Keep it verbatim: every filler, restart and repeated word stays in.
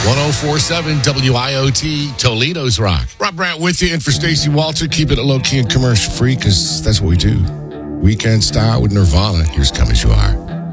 ten forty-seven W I O T, Toledo's Rock. Rob Brandt with you, and for Stacey Walter, keep it low-key and commercial-free, because that's what we do. Weekend style with Nirvana. Here's Come As You Are.